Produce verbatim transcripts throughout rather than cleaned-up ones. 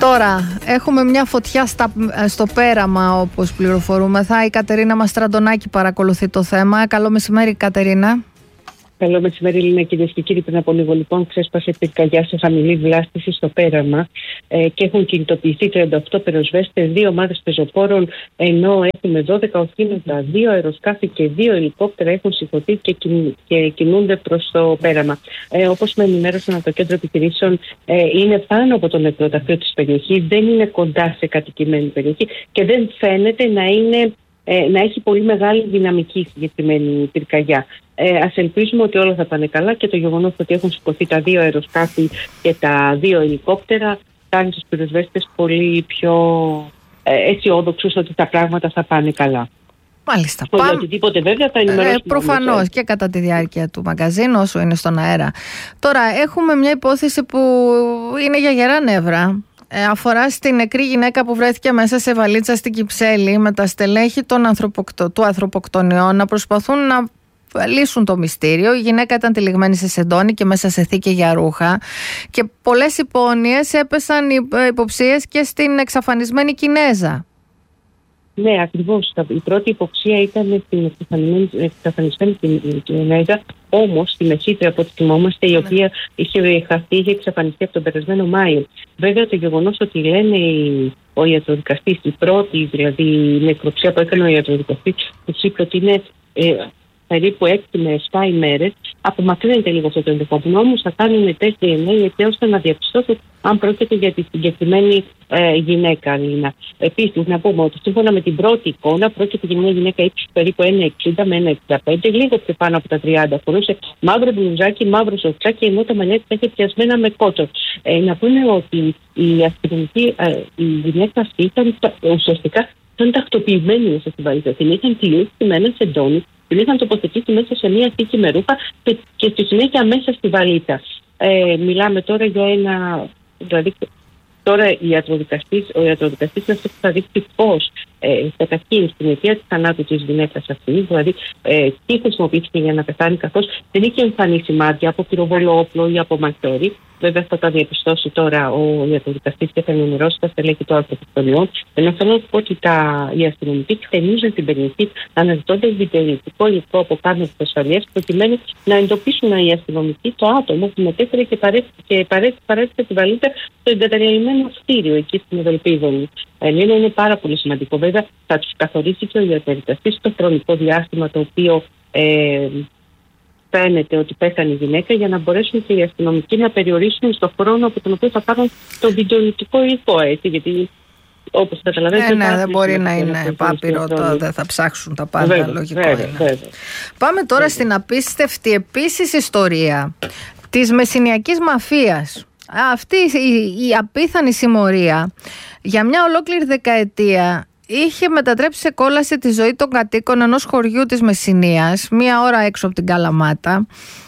Τώρα έχουμε μια φωτιά στα, στο πέραμα, όπως πληροφορούμεθα. Η Κατερίνα Μαστραντονάκη παρακολουθεί το θέμα. Καλό μεσημέρι, Κατερίνα. Καλό μεσημέρι, Λίνα, κυρίες και κύριοι. Πριν από λίγο, λοιπόν, ξέσπασε πυρκαγιά σε χαμηλή βλάστηση στο πέραμα ε, και έχουν κινητοποιηθεί τριάντα οκτώ πυροσβέστες, δύο ομάδες πεζοπόρων, ενώ έχουμε δώδεκα οχήματα, δύο αεροσκάφη και δύο ελικόπτερα έχουν σηκωθεί και, κιν, και κινούνται προς το πέραμα. Ε, όπως με ενημέρωσαν από το κέντρο επιχειρήσεων, ε, είναι πάνω από το νεκροταφείο της περιοχής, δεν είναι κοντά σε κατοικημένη περιοχή και δεν φαίνεται να είναι. να έχει πολύ μεγάλη δυναμική συγκεκριμένη πυρκαγιά. Ε, ας ελπίζουμε ότι όλα θα πάνε καλά και το γεγονός ότι έχουν σηκωθεί τα δύο αεροσκάφη και τα δύο ελικόπτερα κάνει τους πυροσβέστες πολύ πιο ε, αισιόδοξους ότι τα πράγματα θα πάνε καλά. Μάλιστα. Πάμε... Οτιδήποτε βέβαια θα ενημερώσουμε. Ε, προφανώς και κατά τη διάρκεια του μαγκαζίνου όσο είναι στον αέρα. Τώρα έχουμε μια υπόθεση που είναι για γερά νεύρα. Ε, αφορά στην νεκρή γυναίκα που βρέθηκε μέσα σε βαλίτσα στην Κυψέλη με τα στελέχη των ανθρωποκτο... του ανθρωποκτονιών να προσπαθούν να λύσουν το μυστήριο. Η γυναίκα ήταν τυλιγμένη σε σεντόνι και μέσα σε θήκη για ρούχα και πολλές υπόνοιες έπεσαν υποψίες και στην εξαφανισμένη Κινέζα. Ναι, ακριβώς. Η πρώτη υποψία ήταν στην εξαφανισμένη Κινέζα, όμως στη Μεσίτρια, από ό,τι θυμόμαστε, η οποία είχε χαθεί, είχε εξαφανιστεί από τον περασμένο Μάιο. Βέβαια, το γεγονός ότι λένε ο ιατροδικαστής, η πρώτη δηλαδή νεκροψία που έκανε ο ιατροδικαστής, που είπε ότι είναι ε, περίπου έξι με επτά ημέρες, απομακρύνεται λίγο αυτό το ενδεχόμενο. Όμως θα κάνουν τεστ ντι εν έι έτσι ώστε να διαπιστώσουν αν πρόκειται για τη συγκεκριμένη ε, γυναίκα. Επίσης, να πούμε ότι σύμφωνα με την πρώτη εικόνα, πρόκειται για μια γυναίκα ύψους περίπου ένα εξήντα με ένα εξήντα πέντε, λίγο πιο πάνω από τα τριάντα. Φορούσε μαύρο μπλουζάκι, μαύρο σορτσάκι, ενώ τα μαλλιά της είχε πιασμένα με κότον. Ε, να πούμε ότι η αστυνομική, ε, η γυναίκα αυτή ήταν ουσιαστικά ήταν τακτοποιημένη μέσα στην βαλίτσα. Την είχαν τυλίξει με ένα σεντόνι, την είχαν τοποθετήσει μέσα σε μια θήκη με ρούχα και, και στη συνέχεια μέσα στη βαλίτσα. Ε, μιλάμε τώρα για ένα. Δηλαδή, τώρα η ιατροδικαστής, ο ιατροδικαστής είναι αυτό που θα δείξει πώς ε, καταρχήν στην αιτία της θανάτου της γυναίκας αυτής, δηλαδή ε, τι χρησιμοποιήθηκε για να πεθάνει, καθώς δεν είχε εμφανίσει σημάδια από πυροβολόπλο ή από μαχαίρι. Βέβαια, θα τα διαπιστώσει τώρα ο ιατροδικαστής και θα ενημερώσει τα στελέχη των ανθρωποκτονιών. Ενώ θέλω να πω ότι τα, οι αστυνομικοί εκτενίζουν την περιοχή αναζητώντας βιντεοηλεκτρικό υλικό από κάμερες ασφαλείας, προκειμένου να εντοπίσουν οι αστυνομικοί το άτομο που μετέφερε και παρέστηκε τη βαλίτσα στο εγκαταλελειμμένο κτίριο εκεί στην Ευελπίδονη. Ελίνα, είναι πάρα πολύ σημαντικό. Βέβαια, θα του καθορίσει και ο ιατροδικαστής στο χρονικό διάστημα το οποίο. Ε, φαίνεται ότι πέθανε η γυναίκα, για να μπορέσουν και οι αστυνομικοί να περιορίσουν στο χρόνο από τον οποίο θα πάρουν το βιντεοηλεκτρικό υλικό, έτσι, γιατί όπως καταλαβαίνετε... Ναι, ναι, δεν μπορεί να είναι πάπυρο, δεν θα ψάξουν τα πάντα, βέβαια, λογικό βέβαια, είναι. Βέβαια. Πάμε τώρα βέβαια. Στην απίστευτη επίσης ιστορία της μεσσηνιακής μαφίας. Αυτή η, η απίθανη συμμορία για μια ολόκληρη δεκαετία είχε μετατρέψει σε κόλαση τη ζωή των κατοίκων ενός χωριού της Μεσσηνίας, μία ώρα έξω από την Καλαμάτα.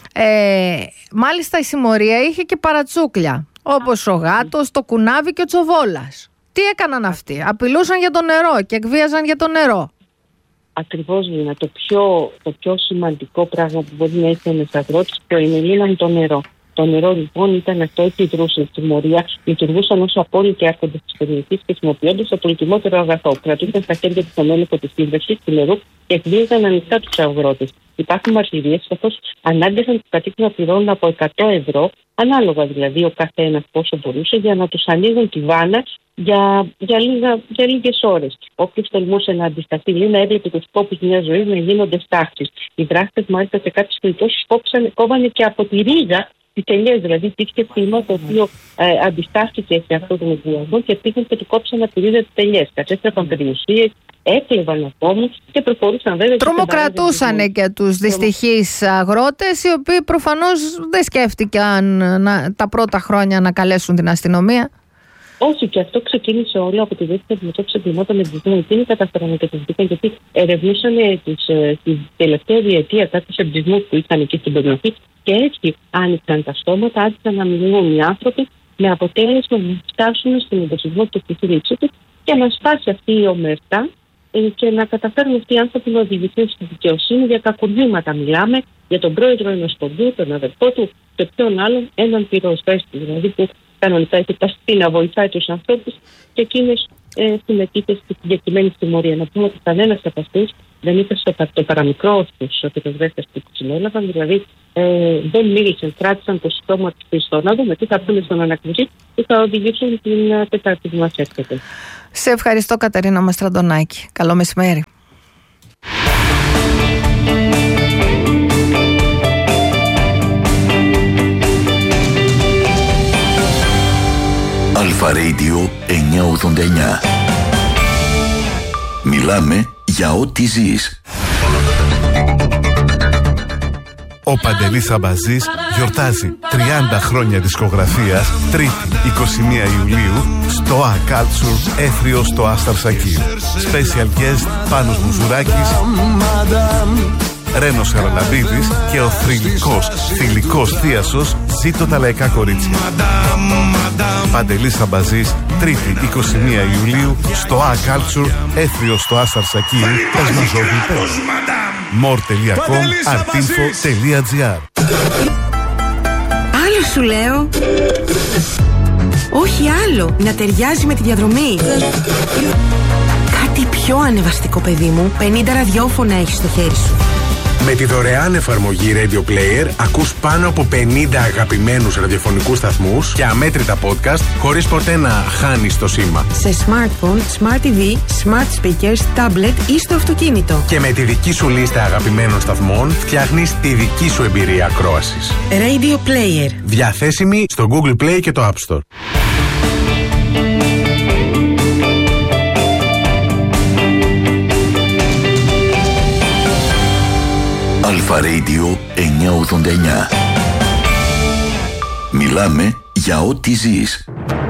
Ε, μάλιστα η συμμορία είχε και παρατσούκλια, όπως ο γάτος, το κουνάβι και ο τσοβόλας. Τι έκαναν αυτοί? Απειλούσαν για το νερό και εκβίαζαν για το νερό. Ακριβώς, Λίνα. Το πιο, το πιο σημαντικό πράγμα που μπορεί να έχει ένας αγρότης που είναι, Λίνα, είναι το νερό. Το νερό λοιπόν ήταν αυτό, έτσι δρούσε στη συμμορία, λειτουργούσαν ως απόλυτοι άρχοντες της περιοχής, χρησιμοποιώντας το πολυτιμότερο αγαθό. Κρατούσαν στα χέρια του τον έλεγχο της σύμβασης του νερού και εκβίαζαν ανοιχτά τους αγρότες. Υπάρχουν μαρτυρίες καθώς ανάγκασαν τους κατοίκους να πληρώνουν από εκατό ευρώ, ανάλογα δηλαδή ο καθένας πόσο μπορούσε, για να τους ανοίγουν τη βάνα για, για, λίγα, για λίγες ώρες. Όποιος τολμούσε να αντισταθεί, Λίνα, έβλεπε τους κόπους μιας ζωής να γίνονται στάχτης. Οι δράστες, μάλιστα, σε κάποιες περιπτώσεις κόβανε και από τη ρίγα τις τελειές. Δηλαδή, υπήρχε θύμα το οποίο ε, αντιστάθηκε σε αυτό τον εκβιασμό και πήγαν και του κόψαν από τη ρίγα τις τελειές. Κατέστρεφαν περιουσίες, έκλεβαν ακόμη και προχωρούσαν βέβαια. Τρομοκρατούσαν και, και τους δυστυχείς αγρότες, οι οποίοι προφανώς δεν σκέφτηκαν να, τα πρώτα χρόνια να καλέσουν την αστυνομία. Όχι, και αυτό ξεκίνησε όλο από τη δεύτερη αντιμετώπιση εγκλημάτων με την εκείνη καταφέρανε και την βρήκαν, γιατί ερευνούσαν την τελευταία διετία κάποιους εμπρισμούς που ήταν εκεί στην περιοχή και έτσι άνοιξαν τα στόματα, άρχισαν να μιλούν οι άνθρωποι με αποτέλεσμα να φτάσουν στον εντοπισμό του επιχειρήψη του και να σπάσει αυτή η ομερτά και να καταφέρουν αυτοί οι άνθρωποι να οδηγηθούν στη δικαιοσύνη για κακουργήματα. Μιλάμε για τον πρόεδρο ενός χωριού, τον αδερφό του και ποιον άλλον, έναν πυροσβέστη, δηλαδή που κανονικά έχει ταστεί να βοηθάει τους ανθρώπους και εκείνος ε, συμμετείχε στη συγκεκριμένη συμμορία. Να πούμε ότι κανένας από αυτούς δεν είπε στο το παραμικρό τους πυροσβέστες που τους συνέλαβαν, δηλαδή ε, δεν μίλησαν, κράτησαν το στόμα τους στο να δούμε τι θα πούνε στον ανακριτή και θα οδηγήσουν την Τετάρτη που μας έρχεται. Σε ευχαριστώ, Κατερίνα Μαστραντονάκη. Καλό μεσημέρι. Αλφα Radio εννιακόσια ογδόντα εννιά. Μιλάμε για ό,τι ζεις. Ο Παντελής Αμπαζής γιορτάζει τριάντα χρόνια δισκογραφίας, Τρίτη εικοστή πρώτη Ιουλίου στο A Culture Έθριο στο Άσταρ Σακίρ. Special guest Πάνος Μουζουράκης, Ρένος Χαραλαμπίδης και ο θρυλικός, θηλυκός θίασος Ζήτω τα λαϊκά κορίτσια. Παντελής Αμπαζής, Τρίτη εικοστή πρώτη Ιουλίου στο A Culture Έθριο στο Άσταρ Σακίρ. Πες μας ζώδι. more τελεία com artinfo τελεία gr. Άλλο σου λέω. Όχι άλλο. Να ταιριάζει με τη διαδρομή. Κάτι πιο ανεβαστικό, παιδί μου. πενήντα ραδιόφωνα έχεις στο χέρι σου. Με τη δωρεάν εφαρμογή Radio Player ακούς πάνω από πενήντα αγαπημένους ραδιοφωνικούς σταθμούς και αμέτρητα podcast χωρίς ποτέ να χάνεις το σήμα. Σε smartphone, smart τι βι, smart speakers, tablet ή στο αυτοκίνητο. Και με τη δική σου λίστα αγαπημένων σταθμών φτιάχνεις τη δική σου εμπειρία ακρόασης. Radio Player. Διαθέσιμη στο Google Play και το App Store. Αλφα Radio εννιακόσια ογδόντα εννιά. Μιλάμε για ό,τι ζεις.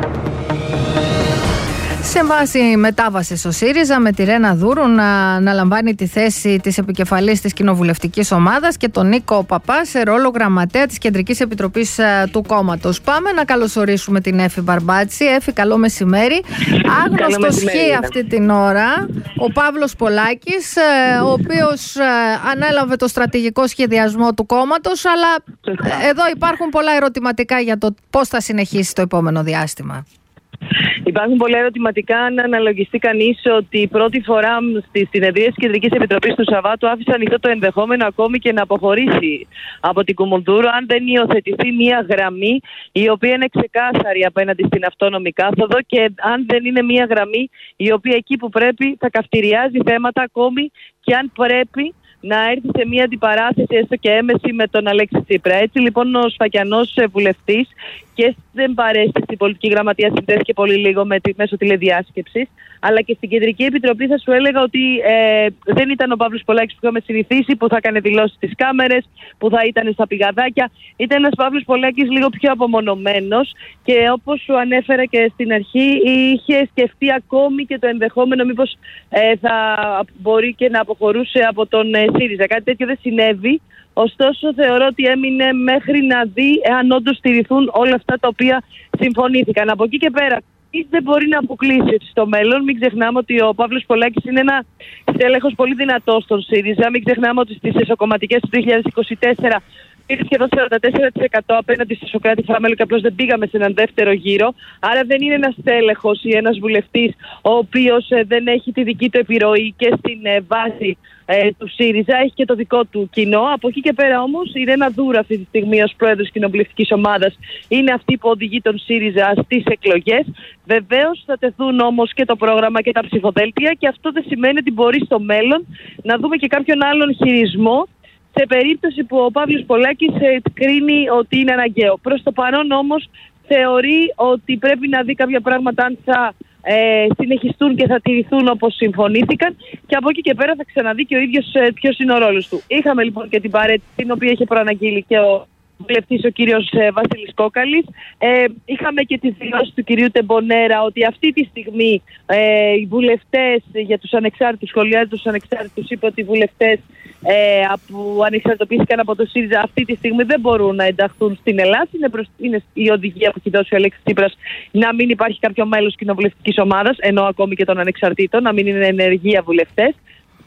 Σε βάση μετάβαση στο ΣΥΡΙΖΑ με τη Ρένα Δούρου να αναλαμβάνει τη θέση της επικεφαλής της κοινοβουλευτικής ομάδας και τον Νίκο Παπά σε ρόλο γραμματέα της Κεντρικής Επιτροπής του κόμματος. Πάμε να καλωσορίσουμε την Έφη Μπαρμπάτση. Έφη, καλό μεσημέρι. Άγνωστος χ αυτή την ώρα ο Παύλος Πολάκης, ο οποίος ανέλαβε το στρατηγικό σχεδιασμό του κόμματος, αλλά εδώ υπάρχουν πολλά ερωτηματικά για το πώς θα συνεχίσει το επόμενο διάστημα. Υπάρχουν πολλά ερωτηματικά να αναλογιστεί κανείς ότι η πρώτη φορά στη συνεδρία της Κεντρικής Επιτροπής του Σαββάτου άφησε ανοιχτό το ενδεχόμενο ακόμη και να αποχωρήσει από την Κουμουνδούρου αν δεν υιοθετηθεί μια γραμμή η οποία είναι ξεκάθαρη απέναντι στην αυτόνομη κάθοδο και αν δεν είναι μια γραμμή η οποία εκεί που πρέπει θα καυτηριάζει θέματα ακόμη και αν πρέπει να έρθει σε μια αντιπαράθεση έστω και έμεση με τον Αλέξη Τσίπρα. Έτσι λοιπόν ο Σφακιανός βουλευτής και δεν παρέστη στην πολιτική γραμματεία, συνδέθηκε πολύ λίγο με τη, μέσω τηλεδιάσκεψης, αλλά και στην Κεντρική Επιτροπή θα σου έλεγα ότι ε, δεν ήταν ο Παύλος Πολάκης που είχαμε συνηθίσει, που θα έκανε δηλώσεις στις κάμερες, που θα ήταν στα πηγαδάκια. Ήταν ένας Παύλος Πολάκης λίγο πιο απομονωμένος και όπως σου ανέφερα και στην αρχή, είχε σκεφτεί ακόμη και το ενδεχόμενο μήπως ε, θα μπορεί και να αποχωρούσε από τον ε, ΣΥΡΙΖΑ. Κάτι τέτοιο δεν συνέβη. Ωστόσο, θεωρώ ότι έμεινε μέχρι να δει εάν όντως στηριθούν όλα αυτά τα οποία συμφωνήθηκαν. Από εκεί και πέρα, δεν μπορεί να αποκλείσει στο μέλλον. Μην ξεχνάμε ότι ο Παύλος Πολάκης είναι ένα στέλεχος πολύ δυνατό στον ΣΥΡΙΖΑ. Μην ξεχνάμε ότι στις εσωκομματικές του δύο χιλιάδες είκοσι τέσσερα πήρε σχεδόν σαράντα τέσσερα τοις εκατό απέναντι στο Σωκράτη Φράμελο και απλώς δεν πήγαμε σε έναν δεύτερο γύρο. Άρα δεν είναι ένας στέλεχος ή ένας βουλευτής ο οποίος ε, δεν έχει τη δική του επιρροή και στην ε, βάση ε, του ΣΥΡΙΖΑ, έχει και το δικό του κοινό. Από εκεί και πέρα όμως η Ρένα Δούρου αυτή τη στιγμή ως πρόεδρος της κοινοβουλευτικής ομάδας είναι αυτή που οδηγεί τον ΣΥΡΙΖΑ στις εκλογές. Βεβαίως θα τεθούν όμως και το πρόγραμμα και τα ψηφοδέλτια και αυτό δεν σημαίνει ότι μπορεί στο μέλλον να δούμε και κάποιον άλλον χειρισμό σε περίπτωση που ο Παύλος Πολάκης κρίνει ότι είναι αναγκαίο. Προς το παρόν όμως θεωρεί ότι πρέπει να δει κάποια πράγματα αν θα ε, συνεχιστούν και θα τηρηθούν όπως συμφωνήθηκαν και από εκεί και πέρα θα ξαναδεί και ο ίδιος ε, ποιος είναι ο ρόλος του. Είχαμε λοιπόν και την παρέτηση την οποία είχε προαναγγείλει και ο βουλευτής ο κύριος ε, Βασίλης Κόκαλης. Ε, είχαμε και τις δηλώσεις του κυρίου Τεμπονέρα ότι αυτή τη στιγμή ε, οι βουλευτές για τους ανεξάρτητους, σχολιάζει τους ανεξάρτητους, είπε ότι οι βουλευτές ε, που ανεξαρτητοποιήθηκαν από το ΣΥΡΙΖΑ αυτή τη στιγμή δεν μπορούν να ενταχθούν στην Ελλάδα. Είναι, προς, είναι η οδηγία που έχει δώσει ο Αλέξης Τσίπρας να μην υπάρχει κάποιο μέλος κοινοβουλευτικής ομάδας, ενώ ακόμη και των ανεξαρτήτων, να μην είναι ενεργεία βουλευτές.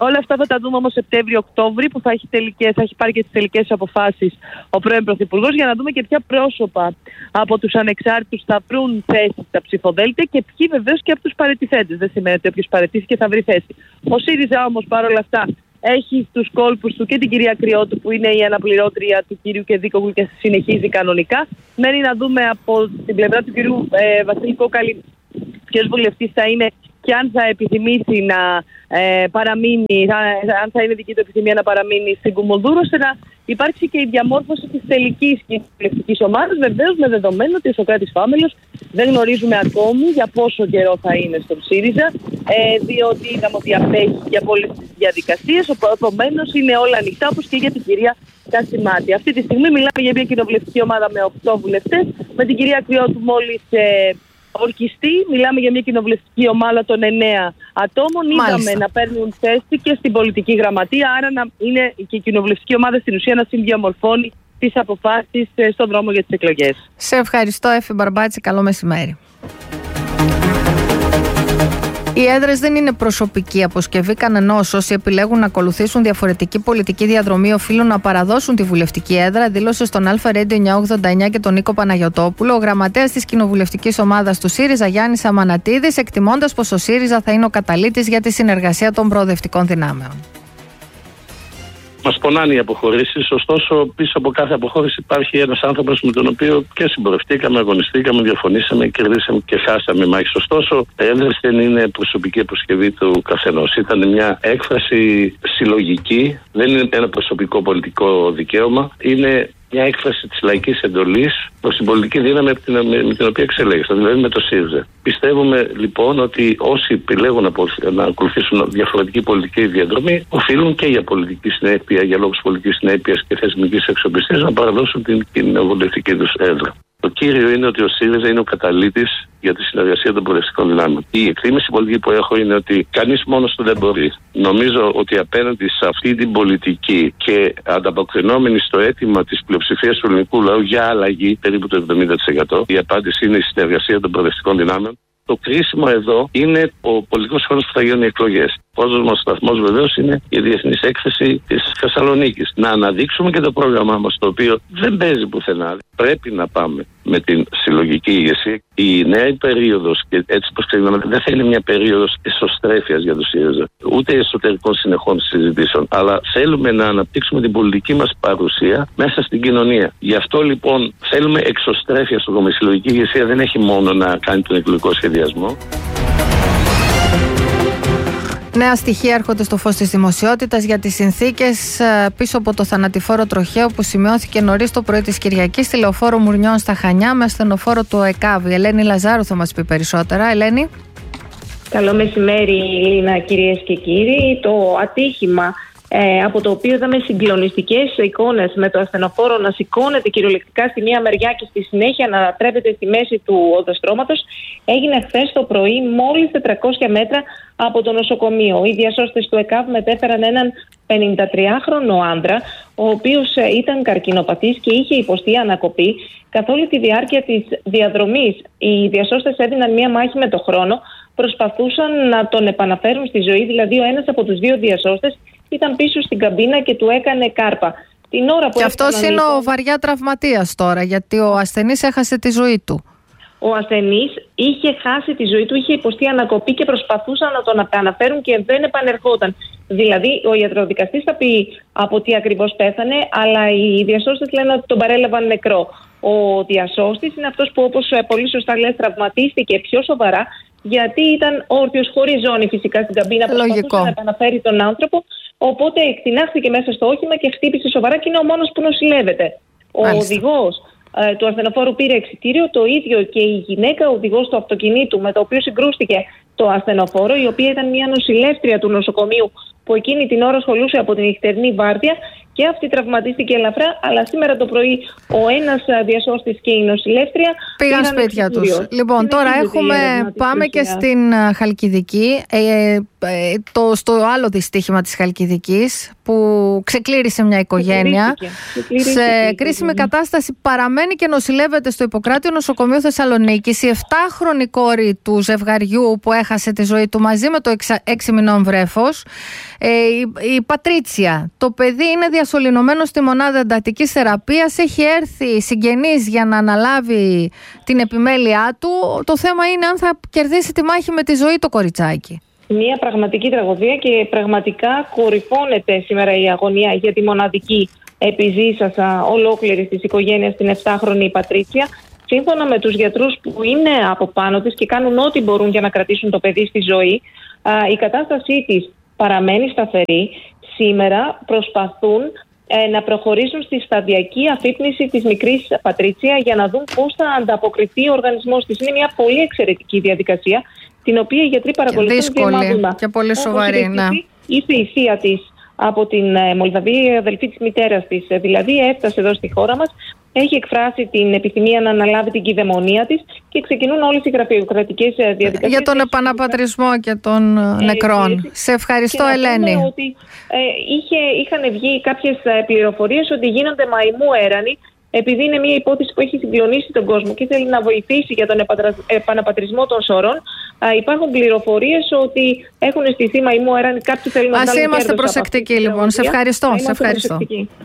Όλα αυτά θα τα δούμε όμως Σεπτέμβριο-Οκτώβρη, που θα έχει, τελικές, θα έχει πάρει και τις τελικές αποφάσεις ο πρώην Πρωθυπουργός, για να δούμε και ποια πρόσωπα από τους ανεξάρτητους θα βρουν θέση στα ψηφοδέλτια και ποιοι βεβαίως και από τους παραιτηθέντες. Δεν σημαίνει ότι όποιος παραιτήθηκε θα βρει θέση. Ο ΣΥΡΙΖΑ όμως παρόλα αυτά έχει στους κόλπους του και την κυρία Κρυότου, που είναι η αναπληρώτρια του κυρίου Κεδίκογλου και συνεχίζει κανονικά. Μένει να δούμε από την πλευρά του κυρίου ε, Βασίλη Κόκαλη ποιος βουλευτής θα είναι και αν θα επιθυμήσει να ε, παραμείνει, θα, αν θα είναι δική του επιθυμία να παραμείνει στην Κουμουνδούρου, ώστε να υπάρξει και η διαμόρφωση της τελικής κοινοβουλευτικής ομάδας, βεβαίως με δεδομένο ότι ο Σωκράτης Φάμελος δεν γνωρίζουμε ακόμη για πόσο καιρό θα είναι στον ΣΥΡΙΖΑ, ε, διότι είδαμε ότι απέχει για όλες τις διαδικασίες, επομένως είναι όλα ανοιχτά, όπως και για την κυρία Κασιμάτη. Αυτή τη στιγμή μιλάμε για μια κοινοβουλευτική ομάδα με οκτώ βουλευτές, με την κυρία Κρυότου μόλις ε, ορκιστεί. Μιλάμε για μια κοινοβουλευτική ομάδα των εννέα ατόμων. Είδαμε να παίρνουν θέση και στην πολιτική γραμματεία, άρα να είναι και η κοινοβουλευτική ομάδα στην ουσία να συνδιαμορφώνει τις αποφάσεις στον δρόμο για τις εκλογές. Σε ευχαριστώ, Εφη Μπαρμπάτση. Καλό μεσημέρι. Οι έδρες δεν είναι προσωπική αποσκευή κανενός. Όσοι επιλέγουν να ακολουθήσουν διαφορετική πολιτική διαδρομή οφείλουν να παραδώσουν τη βουλευτική έδρα, δήλωσε στον Αλφα Radio εννιακόσια ογδόντα εννιά και τον Νίκο Παναγιωτόπουλο ο γραμματέας της κοινοβουλευτικής ομάδας του ΣΥΡΙΖΑ Γιάννης Αμανατίδης, εκτιμώντας πως ο ΣΥΡΙΖΑ θα είναι ο καταλύτης για τη συνεργασία των προοδευτικών δυνάμεων. Μας πονάνε οι αποχωρήσεις, ωστόσο πίσω από κάθε αποχώρηση υπάρχει ένας άνθρωπος με τον οποίο και συμπορευτήκαμε, αγωνιστήκαμε, διαφωνήσαμε, κερδίσαμε και χάσαμε μάχες. Ωστόσο, τα έδρες δεν είναι προσωπική αποσκευή του καθενός. Ήταν μια έκφραση συλλογική, δεν είναι ένα προσωπικό πολιτικό δικαίωμα. Είναι μια έκφραση της λαϊκής εντολής προς την πολιτική δύναμη με την οποία εξελέγησαν, δηλαδή με το ΣΥΡΙΖΑ. Πιστεύουμε λοιπόν ότι όσοι επιλέγουν να ακολουθήσουν διαφορετική πολιτική διαδρομή, οφείλουν και για πολιτική συνέπεια, για λόγους πολιτικής συνέπειας και θεσμικής αξιοπιστίας, να παραδώσουν την κοινοβουλευτική τους έδρα. Το κύριο είναι ότι ο ΣΥΡΙΖΑ είναι ο καταλύτης για τη συνεργασία των προοδευτικών δυνάμεων. Η εκτίμηση πολιτική που έχω είναι ότι κανείς μόνος του δεν μπορεί. Νομίζω ότι απέναντι σε αυτή την πολιτική και ανταποκρινόμενη στο αίτημα της πλειοψηφίας του ελληνικού λαού για αλλαγή, περίπου το εβδομήντα τοις εκατό, η απάντηση είναι η συνεργασία των προοδευτικών δυνάμεων. Το κρίσιμο εδώ είναι ο πολιτικός χρόνος που θα γίνουν οι εκλογές. Ο πρώτος μας σταθμός βεβαίως είναι η διεθνής έκθεση της Θεσσαλονίκης. Να αναδείξουμε και το πρόγραμμά μας, το οποίο δεν παίζει πουθενά. Πρέπει να πάμε με την συλλογική ηγεσία. Η νέα περίοδος, και έτσι πως ξεκινάμε, δεν θα είναι μια περίοδος εσωστρέφειας για το ΣΥΡΙΖΑ, ούτε εσωτερικών συνεχών συζητήσεων, αλλά θέλουμε να αναπτύξουμε την πολιτική μας παρουσία μέσα στην κοινωνία. Γι' αυτό λοιπόν θέλουμε εξωστρέφεια στο κόμμα. Η συλλογική ηγεσία δεν έχει μόνο να κάνει τον εκλογικό σχεδιασμό. Νέα στοιχεία έρχονται στο φως της δημοσιότητας για τις συνθήκες πίσω από το θανατηφόρο τροχαίο που σημειώθηκε νωρίς το πρωί της Κυριακής στη λεωφόρο Μουρνιών στα Χανιά με ασθενοφόρο του ΕΚΑΒ. Η Ελένη Λαζάρου θα μας πει περισσότερα. Ελένη. Καλό μεσημέρι, Λίνα, κυρίες και κύριοι. Το ατύχημα ε, από το οποίο είδαμε συγκλονιστικές εικόνες με το ασθενοφόρο να σηκώνεται κυριολεκτικά στη μία μεριά και στη συνέχεια να τρέπεται στη μέση του οδοστρώματος έγινε χθες το πρωί μόλις τετρακόσια μέτρα από το νοσοκομείο. Οι διασώστες του ΕΚΑΒ μετέφεραν έναν πενηντατριάχρονο άντρα, ο οποίος ήταν καρκινοπαθής και είχε υποστεί ανακοπή. Καθ' όλη τη διάρκεια της διαδρομής οι διασώστες έδιναν μία μάχη με το χρόνο, προσπαθούσαν να τον επαναφέρουν στη ζωή, δηλαδή ο ένας από τους δύο διασώστες ήταν πίσω στην καμπίνα και του έκανε κάρπα. Την ώρα που και αυτός είναι ο βαριά τραυματίας τώρα, γιατί ο ασθενής έχασε τη ζωή του. Ο ασθενής είχε χάσει τη ζωή του, είχε υποστεί ανακοπή και προσπαθούσαν να τον επαναφέρουν και δεν επανερχόταν. Δηλαδή, ο ιατροδικαστής θα πει από τι ακριβώς πέθανε, αλλά οι διασώστες λένε ότι τον παρέλαβαν νεκρό. Ο διασώστης είναι αυτός που, όπως πολύ σωστά λες, τραυματίστηκε πιο σοβαρά, γιατί ήταν όρθιος, χωρίς ζώνη φυσικά στην καμπίνα, προσπαθούσε να επαναφέρει τον άνθρωπο. Οπότε εκτινάχθηκε μέσα στο όχημα και χτύπησε σοβαρά και είναι ο μόνος που νοσηλεύεται. Ο οδηγός ε, του ασθενοφόρου πήρε εξιτήριο, το ίδιο και η γυναίκα οδηγός του αυτοκινήτου με το οποίο συγκρούστηκε το ασθενοφόρο, η οποία ήταν μια νοσηλεύτρια του νοσοκομείου που εκείνη την ώρα ασχολούσε από την νυχτερινή βάρδια και αυτή τραυματίστηκε ελαφρά, αλλά σήμερα το πρωί ο ένας διασώστης και η νοσηλεύτρια πήγαν σπίτια τους. Λοιπόν, είναι τώρα έχουμε, πάμε και στην Χαλκιδική, ε, ε, το, στο άλλο δυστύχημα της Χαλκιδικής που ξεκλήρισε μια οικογένεια. Ξεκλήρισε σε κρίσιμη οικογένεια. Κατάσταση παραμένει και νοσηλεύεται στο Ιπποκράτειο Νοσοκομείο Θεσσαλονίκης η εφτάχρονη κόρη του ζευγαριού που έχασε τη ζωή του μαζί με το έξι μηνών βρέφος. Ε, η, η Πατρίτσια, το παιδί είναι διασωληνωμένο στη μονάδα εντατικής θεραπείας, έχει έρθει συγγενής για να αναλάβει την επιμέλειά του. Το θέμα είναι αν θα κερδίσει τη μάχη με τη ζωή το κοριτσάκι. Μια πραγματική τραγωδία και πραγματικά κορυφώνεται σήμερα η αγωνία για τη μοναδική επιζήσασα ολόκληρης της οικογένειας, την επτάχρονη Πατρίτσια. Σύμφωνα με τους γιατρούς που είναι από πάνω της και κάνουν ό,τι μπορούν για να κρατήσουν το παιδί στη ζωή, η κατάστασή της παραμένει σταθερή. Σήμερα προσπαθούν ε, να προχωρήσουν στη σταδιακή αφύπνιση της μικρής Πατρίτσια για να δουν πώς θα ανταποκριθεί ο οργανισμός της. Είναι μια πολύ εξαιρετική διαδικασία, την οποία οι γιατροί παρακολουθούν. Δύσκολη και πολύ σοβαρή, ναι. Ήρθε η θεία της από την Μολδαβία, η αδελφή της μητέρας της, δηλαδή έφτασε εδώ στη χώρα μας, έχει εκφράσει την επιθυμία να αναλάβει την κυδαιμονία της και ξεκινούν όλες οι γραφειοκρατικές διαδικασίες. Για τον επαναπατρισμό και των ε, νεκρών. Ε, Σε ευχαριστώ, Ελένη. Ότι, ε, είχε, είχαν βγει κάποιες πληροφορίες ότι γίνονται μαϊμού έρανοι, επειδή είναι μια υπόθεση που έχει συγκλονίσει τον κόσμο και θέλει να βοηθήσει για τον επαναπατρισμό των σωρών. Α, υπάρχουν πληροφορίες ότι έχουν στηθεί μαϊμού έρανοι. Κάποιοι θέλουν να Ας είμαστε προσεκτικοί, λοιπόν. Σε ευχαριστώ. Σε ευχαριστώ.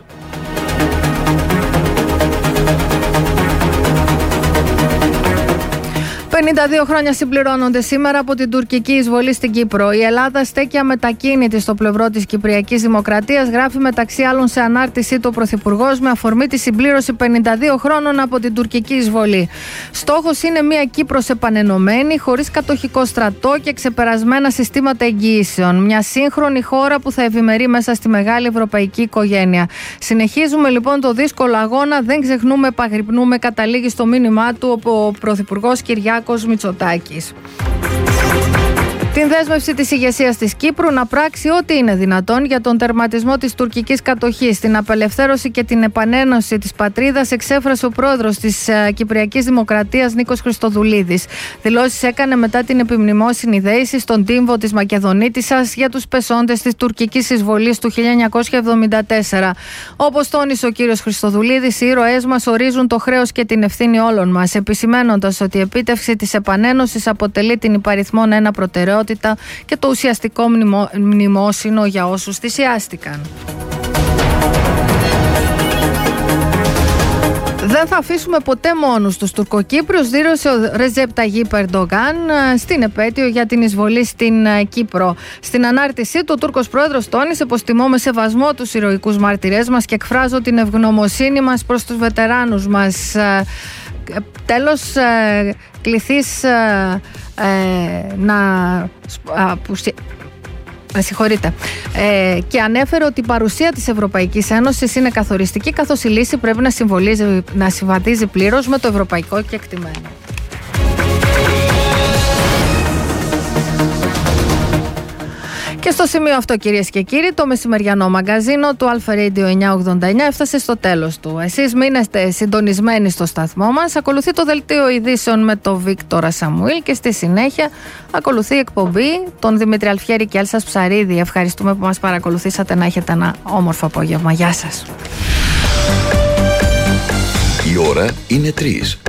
πενήντα δύο χρόνια συμπληρώνονται σήμερα από την τουρκική εισβολή στην Κύπρο. Η Ελλάδα στέκει αμετακίνητη στο πλευρό της Κυπριακής Δημοκρατίας, γράφει μεταξύ άλλων σε ανάρτησή του ο Πρωθυπουργός με αφορμή τη συμπλήρωση πενήντα δύο χρόνων από την τουρκική εισβολή. Στόχος είναι μια Κύπρος επανενωμένη, χωρίς κατοχικό στρατό και ξεπερασμένα συστήματα εγγυήσεων. Μια σύγχρονη χώρα που θα ευημερεί μέσα στη μεγάλη ευρωπαϊκή οικογένεια. Συνεχίζουμε λοιπόν το δύσκολο αγώνα, δεν ξεχνούμε, επαγρυπνούμε, καταλήγει στο μήνυμά του ο Πρωθυπουργός Κυριάκος Μητσοτάκης. Την δέσμευση της ηγεσίας της Κύπρου να πράξει ό,τι είναι δυνατόν για τον τερματισμό της τουρκικής κατοχής, την απελευθέρωση και την επανένωση της πατρίδας, εξέφρασε ο πρόεδρος της uh, Κυπριακής Δημοκρατίας Νίκος Χριστοδουλίδης. Δηλώσεις έκανε μετά την επιμνημόσυνη δέηση στον τύμβο της Μακεδονίτισσας για τους πεσόντες της τουρκικής εισβολής του χίλια εννιακόσια εβδομήντα τέσσερα. Όπως τόνισε ο κύριος Χριστοδουλίδης, οι ήρωές μας ορίζουν το χρέος και την ευθύνη όλων μας, επισημένοντας ότι η επίτευξη της επανένωσης αποτελεί την υπαριθμόν ένα προτεραιότητα και το ουσιαστικό μνημο... μνημόσυνο για όσους θυσιάστηκαν. Δεν θα αφήσουμε ποτέ μόνους τους Τουρκοκύπριους, δήλωσε ο Ρετζέπ Ταγίπ Ερντογάν στην επέτειο για την εισβολή στην Κύπρο. Στην ανάρτησή του, ο Τούρκος πρόεδρος τόνισε πως τιμώ με σεβασμό τους ηρωικούς μάρτυρές μας και εκφράζω την ευγνωμοσύνη μας προς τους βετεράνους μας. Τέλος, κληθείς ε, να... Με συγχωρείτε. Ε, και ανέφερε ότι η παρουσία της Ευρωπαϊκής Ένωσης είναι καθοριστική, καθώς η λύση πρέπει να, να συμβαδίζει πλήρως με το ευρωπαϊκό κεκτημένο. Και στο σημείο αυτό, κυρίες και κύριοι, το μεσημεριανό μαγκαζίνο του Αλφα Radio εννιακόσια ογδόντα εννιά έφτασε στο τέλος του. Εσείς μείνετε συντονισμένοι στο σταθμό μας. Ακολουθεί το δελτίο ειδήσεων με τον Βίκτορα Σαμουήλ και στη συνέχεια ακολουθεί η εκπομπή των Δημήτρη Αλφιέρη και Έλσας Ψαρίδη. Ευχαριστούμε που μας παρακολουθήσατε. Να έχετε ένα όμορφο απόγευμα. Γεια σας. Η ώρα είναι τρεις.